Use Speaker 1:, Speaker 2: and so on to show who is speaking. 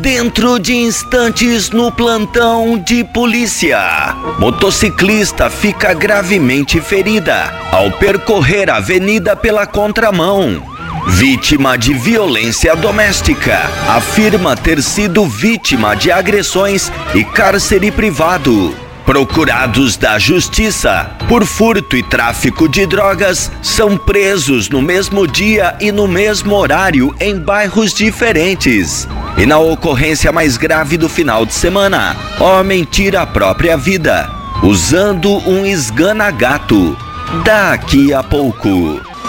Speaker 1: Dentro de instantes no plantão de polícia, motociclista fica gravemente ferida ao percorrer a avenida pela contramão. Vítima de violência doméstica afirma ter sido vítima de agressões e cárcere privado. Procurados da justiça por furto e tráfico de drogas são presos no mesmo dia e no mesmo horário em bairros diferentes. E na ocorrência mais grave do final de semana, homem tira a própria vida usando um esgana-gato. Daqui a pouco.